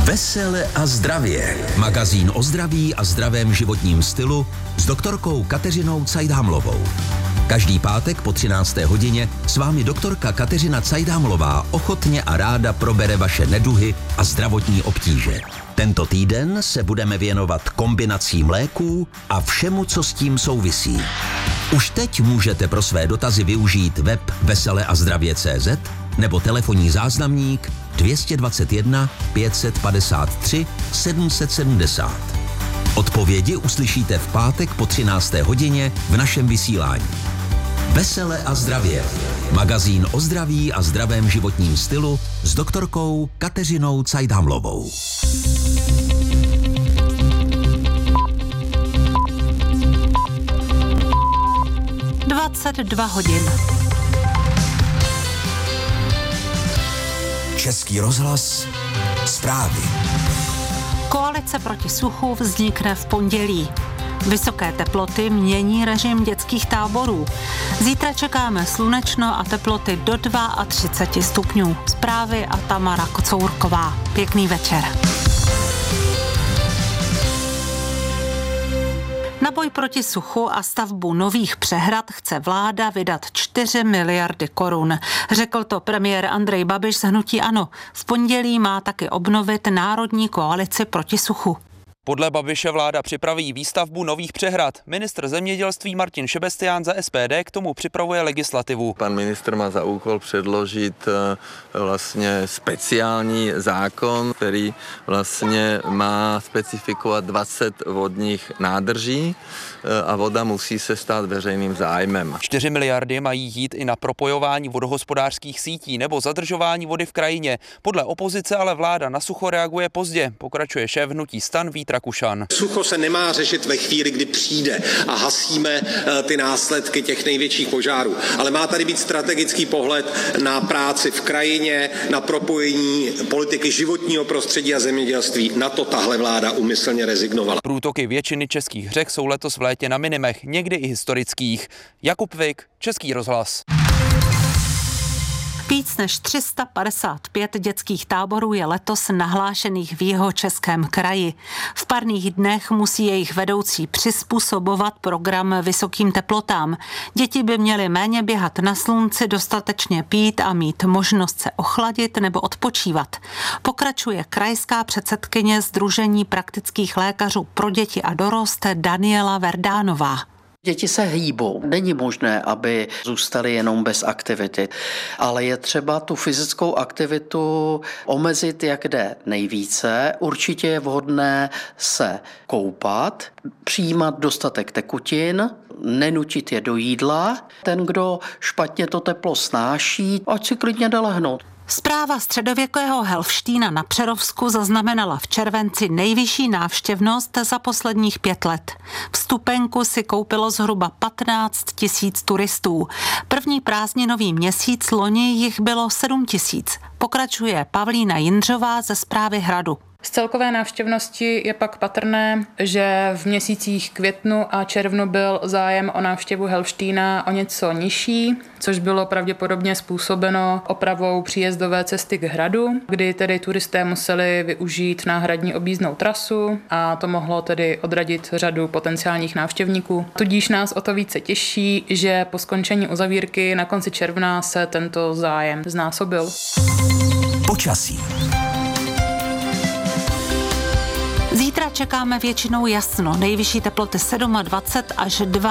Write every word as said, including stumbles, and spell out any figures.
Vesele a zdravě. Magazín o zdraví a zdravém životním stylu s doktorkou Kateřinou Cajdhamlovou. Každý pátek po třinácté hodině s vámi doktorka Kateřina Cajdhamlová ochotně a ráda probere vaše neduhy a zdravotní obtíže. Tento týden se budeme věnovat kombinacím léků a všemu, co s tím souvisí. Už teď můžete pro své dotazy využít web vesele a zdravě tečka cé zet nebo telefonní záznamník dvě stě dvacet jedna pět set padesát tři sedm set sedmdesát. Odpovědi uslyšíte v pátek po třinácté hodině v našem vysílání. Vesele a zdravě. Magazín o zdraví a zdravém životním stylu s doktorkou Kateřinou Cajdhamlovou. dvacet dva hodin. Český rozhlas, zprávy. Koalice proti suchu vznikne v pondělí. Vysoké teploty mění režim dětských táborů. Zítra čekáme slunečno a teploty do třicet dva stupňů. Zprávy a Tamara Kocourková. Pěkný večer. Na boj proti suchu a stavbu nových přehrad chce vláda vydat čtyři miliardy korun. Řekl to premiér Andrej Babiš z hnutí ANO. V pondělí má taky obnovit Národní koalici proti suchu. Podle Babiše vláda připraví výstavbu nových přehrad. Ministr zemědělství Martin Šebestián za es pé dé k tomu připravuje legislativu. Pan ministr má za úkol předložit vlastně speciální zákon, který vlastně má specifikovat dvacet vodních nádrží a voda musí se stát veřejným zájmem. čtyři miliardy mají jít i na propojování vodohospodářských sítí nebo zadržování vody v krajině. Podle opozice ale vláda na sucho reaguje pozdě, pokračuje šéf hnutí STAN Vít Rakušan. Sucho se nemá řešit ve chvíli, kdy přijde a hasíme ty následky těch největších požárů, ale má tady být strategický pohled na práci v krajině, na propojení politiky životního prostředí a zemědělství. Na to tahle vláda úmyslně rezignovala. Průtoky většiny českých řek jsou letos v létě na minimech, někdy i historických. Jakub Vik, Český rozhlas. Víc než tři sta padesát pět dětských táborů je letos nahlášených v Jihočeském kraji. V parných dnech musí jejich vedoucí přizpůsobovat program vysokým teplotám. Děti by měly méně běhat na slunci, dostatečně pít a mít možnost se ochladit nebo odpočívat. Pokračuje krajská předsedkyně Sdružení praktických lékařů pro děti a dorost Daniela Verdánová. Děti se hýbou. Není možné, aby zůstaly jenom bez aktivity, ale je třeba tu fyzickou aktivitu omezit, jak jde nejvíce. Určitě je vhodné se koupat, přijímat dostatek tekutin, nenutit je do jídla. Ten, kdo špatně to teplo snáší, ať si klidně jde lehnout. Správa středověkého Helfštína na Přerovsku zaznamenala v červenci nejvyšší návštěvnost za posledních pět let. Vstupenku si koupilo zhruba patnáct tisíc turistů. První prázdninový měsíc loni jich bylo sedm tisíc. Pokračuje Pavlína Jindřová ze Správy Hradu. Z celkové návštěvnosti je pak patrné, že v měsících květnu a červnu byl zájem o návštěvu Helfštína o něco nižší, což bylo pravděpodobně způsobeno opravou příjezdové cesty k hradu, kdy tedy turisté museli využít náhradní objízdnou trasu a to mohlo tedy odradit řadu potenciálních návštěvníků. Tudíž nás o to více těší, že po skončení uzavírky na konci června se tento zájem znásobil. Počasí. Zítra čekáme většinou jasno, nejvyšší teploty dvacet sedm až